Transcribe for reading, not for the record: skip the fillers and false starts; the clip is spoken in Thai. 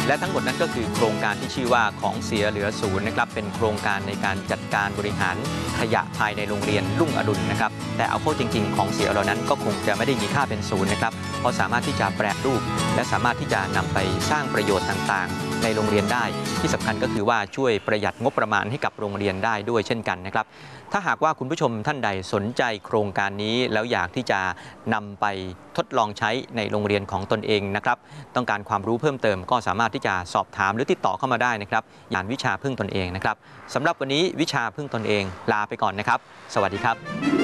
และทั้งหมดนั้นก็คือโครงการที่ชื่อว่าของเสียเหลือศูนย์นะครับเป็นโครงการในการจัดการบริหารขยะภายในโรงเรียนรุ่งอรุณนะครับแต่เอาเข้าจริงๆของเสียเหล่านั้นก็คงจะไม่ได้มีค่าเป็นศูนย์นะครับเพราะสามารถที่จะแปรรูปและสามารถที่จะนำไปสร้างประโยชน์ต่างๆในโรงเรียนได้ที่สำคัญก็คือว่าช่วยประหยัดงบประมาณให้กับโรงเรียนได้ด้วยเช่นกันนะครับถ้าหากว่าคุณผู้ชมท่านใดสนใจโครงการนี้แล้วอยากที่จะนำไปทดลองใช้ในโรงเรียนของตนเองนะครับต้องการความรู้เพิ่มเติมก็สามารถที่จะสอบถามหรือติดต่อเข้ามาได้นะครับอย่างวิชาพึ่งตนเองนะครับสำหรับวันนี้วิชาพึ่งตนเองลาไปก่อนนะครับสวัสดีครับ